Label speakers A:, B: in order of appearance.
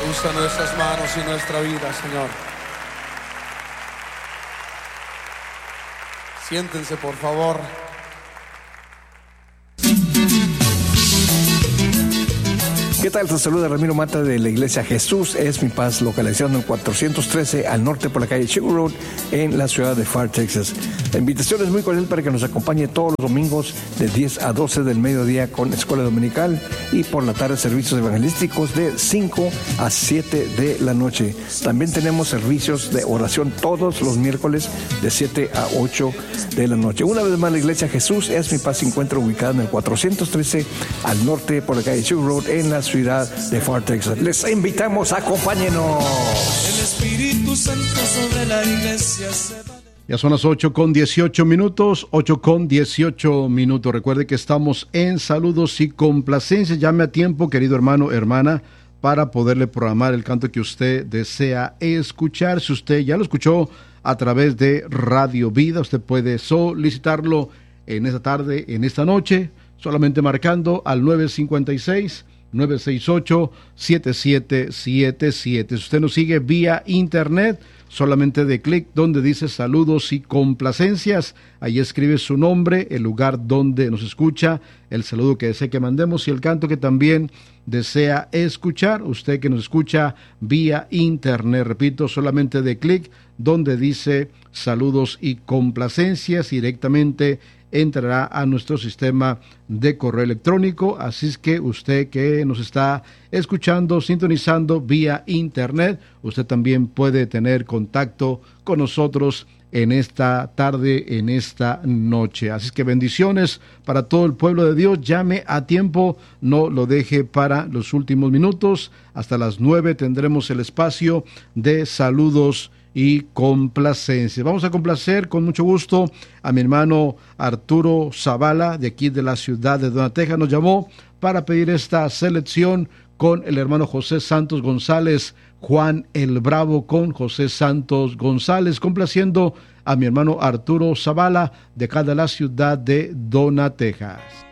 A: Usa nuestras manos y nuestra vida, Señor. Siéntense, por favor.
B: ¿Qué tal? Te saluda Ramiro Mata de la Iglesia Jesús es mi paz, localizado en 413 al norte por la calle Sugar Road en la ciudad de Pharr, Texas. La invitación es muy cordial para que nos acompañe todos los domingos de 10 a 12 del mediodía con escuela dominical y por la tarde servicios evangelísticos de 5 a 7 de la noche. También tenemos servicios de oración todos los miércoles de 7 a 8 de la noche. Una vez más, la Iglesia Jesús es mi paz se encuentra ubicada en el 413 al norte por la calle Sugar Road en la ciudad de Pharr, Texas. Les invitamos, acompáñenos.
C: El Espíritu Santo sobre la iglesia se va.
D: Ya son las 8:18, 8:18. Recuerde que estamos en saludos y complacencias. Llame a tiempo, querido hermano, hermana, para poderle programar el canto que usted desea escuchar. Si usted ya lo escuchó a través de Radio Vida, usted puede solicitarlo en esta tarde, en esta noche, solamente marcando al 958-7777. Si usted nos sigue vía internet, solamente de clic donde dice saludos y complacencias, ahí escribe su nombre, el lugar donde nos escucha, el saludo que desea que mandemos y el canto que también desea escuchar. Usted que nos escucha vía internet, repito, solamente de clic donde dice saludos y complacencias, directamente entrará a nuestro sistema de correo electrónico. Así es que usted que nos está escuchando, sintonizando vía internet, usted también puede tener contacto con nosotros en esta tarde, en esta noche. Así es que bendiciones para todo el pueblo de Dios. Llame a tiempo, no lo deje para los últimos minutos. Hasta las 9 tendremos el espacio de saludos y complacencia. Vamos a complacer con mucho gusto a mi hermano Arturo Zavala, de aquí de la ciudad de Donateja. Nos llamó para pedir esta selección con el hermano José Santos González, Juan el Bravo, con José Santos González, complaciendo a mi hermano Arturo Zavala, de acá de la ciudad de Donateja.